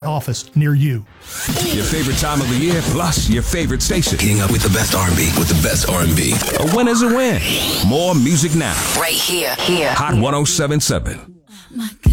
office near you. Your favorite time of the year, plus your favorite station. Getting up with the best R&B, with the best R&B. A win is a win. More music now. Right here. Hot 107.7.